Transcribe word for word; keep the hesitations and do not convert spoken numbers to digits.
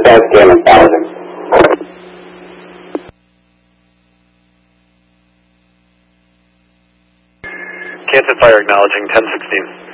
South Scan acknowledging. Kansas Fire acknowledging ten sixteen.